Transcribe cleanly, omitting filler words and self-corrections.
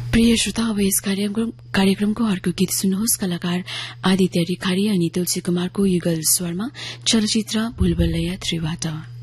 प्रिय श्रोता, अब यस कार्यक्रमको अर्को गीत सुन्नुहोस्। कलाकार आदित्य रिखारी अनि तुलसी कुमारको युगल स्वरमा चलचित्र भुलभुलैया 3बाट।